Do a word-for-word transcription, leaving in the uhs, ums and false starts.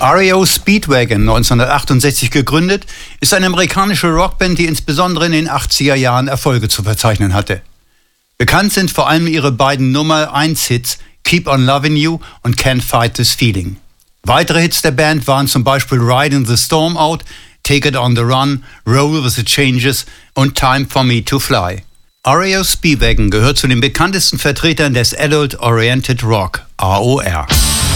R E O Speedwagon, neunzehnhundertachtundsechzig gegründet, ist eine amerikanische Rockband, die insbesondere in den achtziger Jahren Erfolge zu verzeichnen hatte. Bekannt sind vor allem ihre beiden Nummer eins Hits Keep on Loving You und Can't Fight This Feeling. Weitere Hits der Band waren zum Beispiel Riding the Storm Out, Take It on the Run, Roll with the Changes und Time for Me to Fly. R E O Speedwagon gehört zu den bekanntesten Vertretern des Adult Oriented Rock, A O R.